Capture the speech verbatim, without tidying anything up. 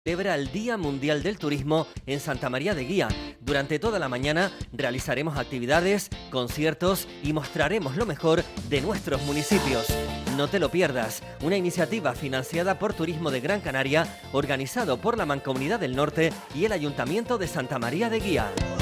Celebra el Día Mundial del Turismo en Santa María de Guía. Durante toda la mañana realizaremos actividades, conciertos y mostraremos lo mejor de nuestros municipios. No te lo pierdas, una iniciativa financiada por Turismo de Gran Canaria, organizado por la Mancomunidad del Norte y el Ayuntamiento de Santa María de Guía.